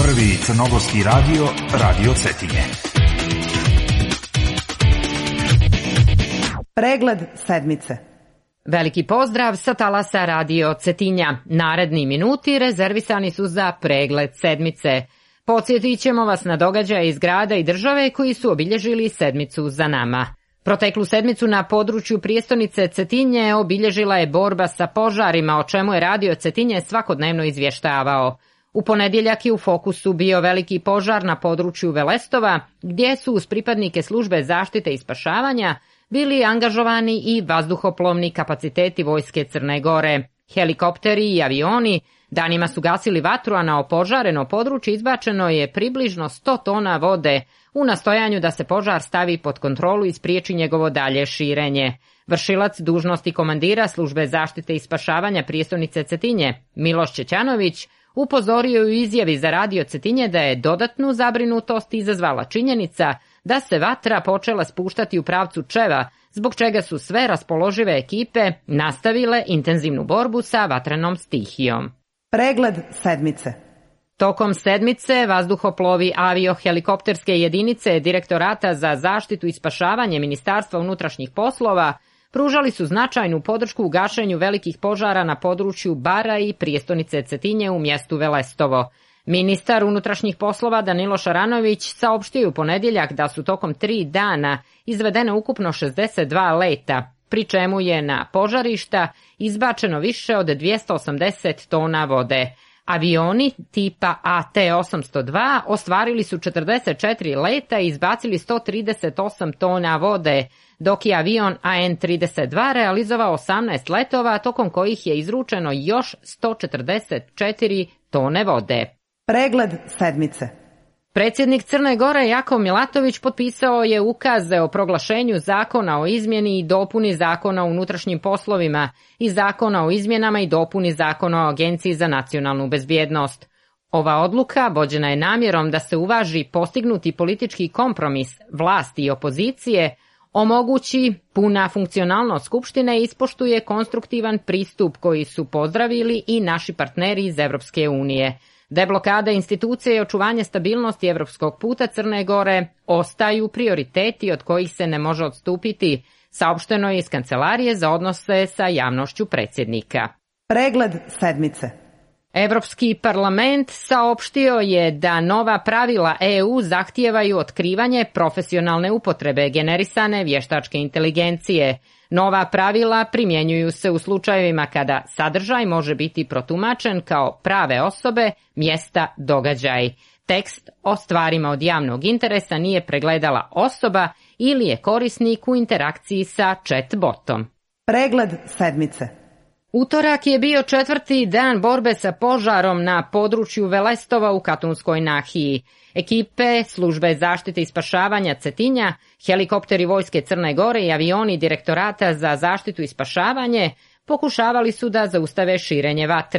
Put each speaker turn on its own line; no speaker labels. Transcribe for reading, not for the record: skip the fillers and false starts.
Prvi crnogorski radio, Radio Cetinje.
Pregled sedmice.
Veliki pozdrav sa talasa Radio Cetinja. Naredni minuti rezervisani su za pregled sedmice. Podsjetit ćemo vas na događaje iz grada i države koji su obilježili sedmicu za nama. Proteklu sedmicu na području prijestolnice Cetinje obilježila je borba sa požarima, o čemu je Radio Cetinje svakodnevno izvještavao. U ponedjeljak je u fokusu bio veliki požar na području Velestova, gdje su uz pripadnike službe zaštite i spašavanja bili angažovani i vazduhoplovni kapaciteti vojske Crne Gore. Helikopteri i avioni danima su gasili vatru, a na opožareno područje izbačeno je približno 100 tona vode u nastojanju da se požar stavi pod kontrolu i spriječi njegovo dalje širenje. Vršilac dužnosti komandira službe zaštite i spašavanja prijestolnice Cetinje, Miloš Čećanović, upozorio u izjavi za Radio Cetinje da je dodatnu zabrinutost izazvala činjenica da se vatra počela spuštati u pravcu Čeva, zbog čega su sve raspoložive ekipe nastavile intenzivnu borbu sa vatrenom stihijom.
Pregled sedmice.
Tokom sedmice vazduhoplovi aviohelikopterske jedinice Direktorata za zaštitu i spašavanje Ministarstva unutrašnjih poslova pružali su značajnu podršku u gašenju velikih požara na području Bara i prijestolnice Cetinje u mjestu Velestovo. Ministar unutrašnjih poslova Danilo Šaranović saopštio je u ponedjeljak da su tokom 3 dana izvedene ukupno 62 leta, pri čemu je na požarišta izbačeno više od 280 tona vode. Avioni tipa AT-802 ostvarili su 44 leta i izbacili 138 tona vode, dok je avion AN-32 realizovao 18 letova, tokom kojih je izručeno još 144 tone vode.
Pregled sedmice.
Predsjednik Crne Gore Jakov Milatović potpisao je ukaze o proglašenju zakona o izmjeni i dopuni zakona o unutrašnjim poslovima i zakona o izmjenama i dopuni zakona o Agenciji za nacionalnu bezbjednost. Ova odluka vođena je namjerom da se uvaži postignuti politički kompromis vlasti i opozicije, omogući puna funkcionalnost Skupštine i ispoštuje konstruktivan pristup koji su pozdravili i naši partneri iz Evropske unije. Deblokada institucije i očuvanje stabilnosti evropskog puta Crne Gore ostaju prioriteti od kojih se ne može odstupiti, saopšteno je iz Kancelarije za odnose sa javnošću predsjednika.
Pregled sedmice.
Evropski parlament saopštio je da nova pravila EU zahtijevaju otkrivanje profesionalne upotrebe generisane vještačke inteligencije. Nova pravila primjenjuju se u slučajevima kada sadržaj može biti protumačen kao prave osobe, mjesta, događaj. Tekst o stvarima od javnog interesa nije pregledala osoba ili je korisnik u interakciji sa chat-botom.
Pregled sedmice.
Utorak je bio 4. dan borbe sa požarom na području Velestova u Katunskoj nahiji. Ekipe službe zaštite i spašavanja Cetinja, helikopteri vojske Crne Gore i avioni Direktorata za zaštitu i spašavanje pokušavali su da zaustave širenje vatre.